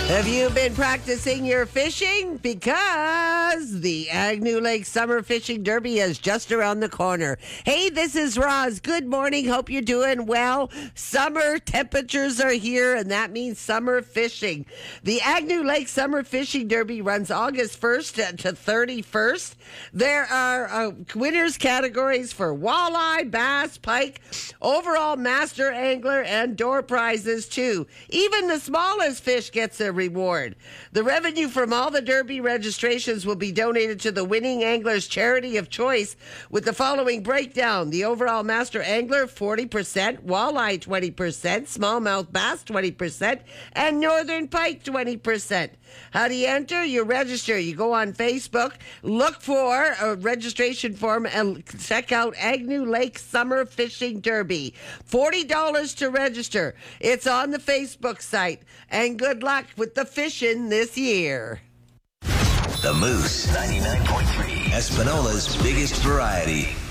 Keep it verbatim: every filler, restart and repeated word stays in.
Have you been practicing your fishing? Because the Agnew Lake Summer Fishing Derby is just around the corner. Hey, this is Roz. Good morning. Hope you're doing well. Summer temperatures are here, and that means summer fishing. The Agnew Lake Summer Fishing Derby runs August first to thirty-first. There are uh, winners categories for walleye, bass, pike, overall master angler, and door prizes, too. Even the smallest fish gets a reward. The revenue from all the Derby registrations will be donated to the winning angler's charity of choice with the following breakdown. The overall master angler, forty percent, walleye, twenty percent, smallmouth bass, twenty percent, and northern pike, twenty percent. How do you enter? You register. You go on Facebook, look for a registration form, and check out Agnew Lake Summer Fishing Derby. forty dollars to register. It's on the Facebook site. And good luck with the fishing this year. The Moose ninety-nine point three, Espinola's biggest variety.